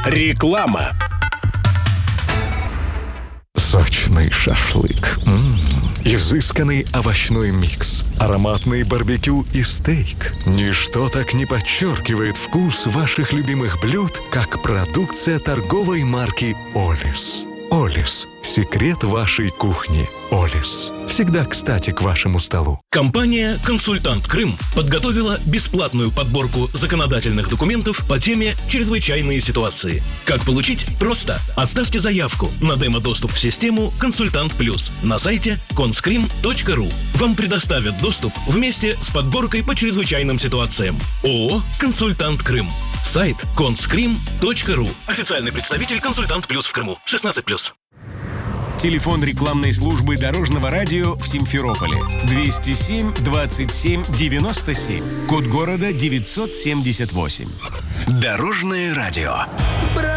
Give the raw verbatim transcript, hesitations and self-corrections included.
Реклама. Сочный шашлык. М-м-м. Изысканный овощной микс. Ароматный барбекю и стейк. Ничто так не подчеркивает вкус ваших любимых блюд, как продукция торговой марки «Олис». «Олис» – секрет вашей кухни. «Олис» – всегда кстати к вашему столу. Компания «Консультант Крым» подготовила бесплатную подборку законодательных документов по теме «Чрезвычайные ситуации». Как получить? Просто. Оставьте заявку на демо-доступ в систему «Консультант Плюс» на сайте конскрим точка ру. Вам предоставят доступ вместе с подборкой по чрезвычайным ситуациям. ООО «Консультант Крым». Сайт конскрим точка ру. Официальный представитель «Консультант Плюс» в Крыму. шестнадцать плюс. Телефон рекламной службы Дорожного радио в Симферополе. двести семь двадцать семь девяносто семь. Код города девятьсот семьдесят восемь. Дорожное радио.